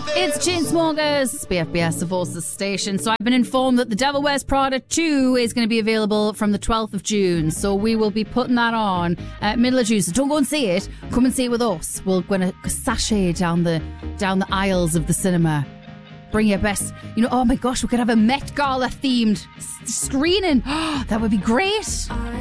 It's Chainsmokers, BFBS, the Forces station. So I've been informed that The Devil Wears Prada 2 is going to be available from the 12th of June. So we will be putting that on middle of June. So don't go and see it. Come and see it with us. We're going to sashay down the aisles of the cinema. Bring your best. Oh my gosh, we could have a Met Gala themed screening. That would be great.